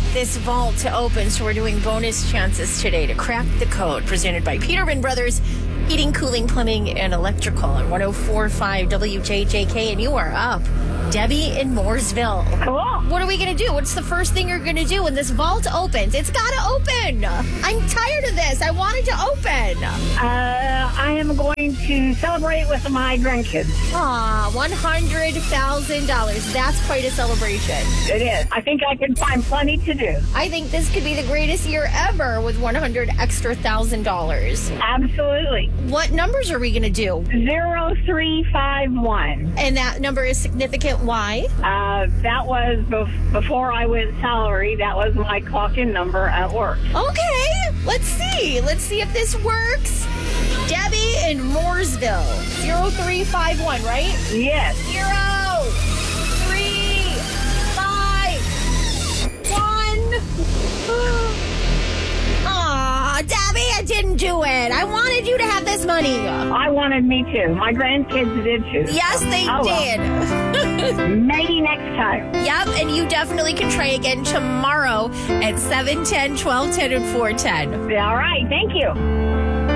this vault to open, so we're doing bonus chances today to crack the code, presented by Peterman Brothers Heating, Cooling, Plumbing, and Electrical on 104.5 WJJK, and you are up. Debbie in Mooresville. Cool. What are we going to do? What's the first thing you're going to do when this vault opens? It's got to open. I'm tired of this. I want it to open. I am going to celebrate with my grandkids. Aw, $100,000. That's quite a celebration. It is. I think I can find plenty to do. I think this could be the greatest year ever with $100,000 extra. Absolutely. What numbers are we going to do? 0351. And that number is significant. Why? That was before I went salary. That was my clock-in number at work. Okay, let's see. Let's see if this works. Debbie in Mooresville. 0351, right? Yes. 0351. Aw, Debbie, I didn't do it. I wanted you to have this money. I wanted me too. My grandkids did too. Yes, they did. Maybe next time. Yep, and you definitely can try again tomorrow at 7:10, 12:10, and 4:10. All right. Thank you.